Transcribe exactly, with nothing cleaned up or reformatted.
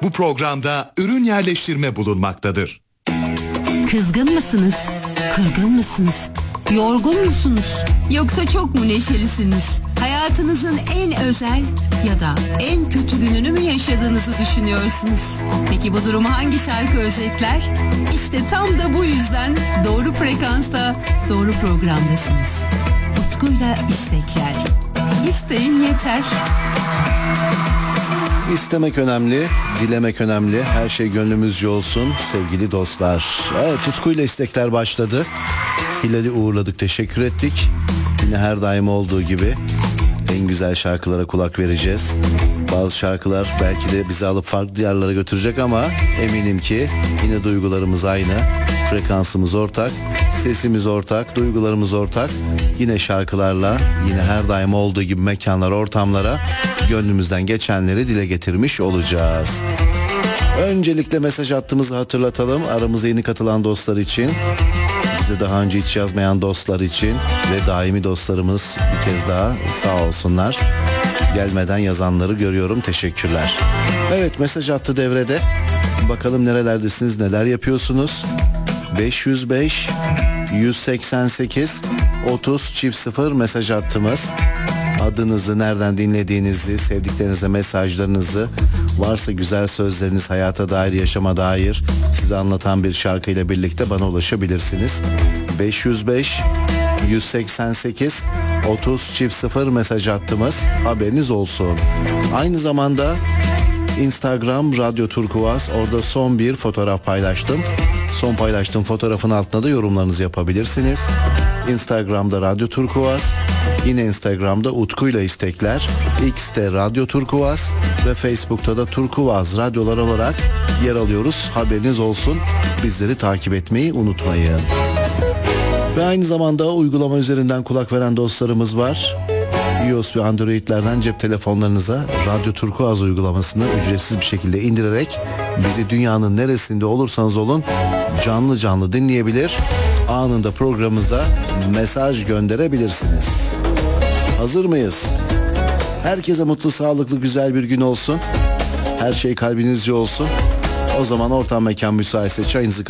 Bu programda ürün yerleştirme bulunmaktadır. Kızgın mısınız? Kırgın mısınız? Yorgun musunuz? Yoksa çok mu neşelisiniz? Hayatınızın en özel ya da en kötü gününü mü yaşadığınızı düşünüyorsunuz? Peki bu durumu hangi şarkı özetler? İşte tam da bu yüzden doğru frekansta, doğru programdasınız. Utku'yla istekler. İsteyin yeter. İstemek önemli, dilemek önemli. Her şey gönlümüzce olsun sevgili dostlar. Evet, tutkuyla istekler başladı. Hilal'i uğurladık, teşekkür ettik. Yine her daim olduğu gibi en güzel şarkılara kulak vereceğiz. Bazı şarkılar belki de bizi alıp farklı yerlere götürecek ama eminim ki yine duygularımız aynı. Frekansımız ortak, sesimiz ortak, duygularımız ortak. Yine şarkılarla, yine her daim olduğu gibi mekanlar, ortamlara gönlümüzden geçenleri dile getirmiş olacağız. Öncelikle mesaj attığımızı hatırlatalım. Aramıza yeni katılan dostlar için, bize daha önce hiç yazmayan dostlar için ve daimi dostlarımız bir kez daha sağ olsunlar. Gelmeden yazanları görüyorum, teşekkürler. Evet, mesaj attı devrede. Bakalım nerelerdesiniz, neler yapıyorsunuz? beş yüz beş yüz seksen sekiz otuz çift sıfır mesaj attığımız. Adınızı, nereden dinlediğinizi, sevdiklerinize mesajlarınızı, varsa güzel sözleriniz, hayata dair, yaşama dair size anlatan bir şarkıyla birlikte bana ulaşabilirsiniz. beş yüz beş yüz seksen sekiz otuz çift sıfır mesaj attığımız, haberiniz olsun. Aynı zamanda Instagram Radyo Turkuaz, orada son bir fotoğraf paylaştım. Son paylaştığım fotoğrafın altına da yorumlarınızı yapabilirsiniz. Instagram'da Radyo Turkuaz, yine Instagram'da Utku'yla istekler, X'te Radyo Turkuaz ve Facebook'ta da Turkuaz Radyolar olarak yer alıyoruz. Haberiniz olsun. Bizleri takip etmeyi unutmayın. Ve aynı zamanda uygulama üzerinden kulak veren dostlarımız var. iOS ve Android'lerden cep telefonlarınıza Radyo Turkuaz uygulamasını ücretsiz bir şekilde indirerek bizi dünyanın neresinde olursanız olun canlı canlı dinleyebilir, anında programımıza mesaj gönderebilirsiniz. Hazır mıyız? Herkese mutlu, sağlıklı, güzel bir gün olsun. Her şey kalbinizce olsun. O zaman ortam mekan müsaitse çayınızı